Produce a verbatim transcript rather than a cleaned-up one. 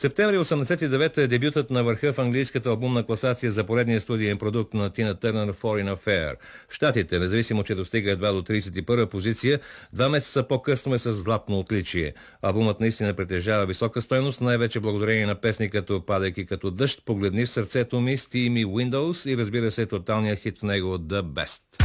Септември осемдесет и девета е дебютът на върха в английската албумна класация за поредния студиен продукт на Тина Търнър, Foreign Affair. В Щатите, независимо че достига едва до тридесет и първа позиция, два месеца по-късно е с златно отличие. Албумът наистина притежава висока стойност, най-вече благодарение на песни като "Падайки като дъжд", "Погледни в сърцето ми", "Steamy Windows" и разбира се тоталния хит в него "The Best".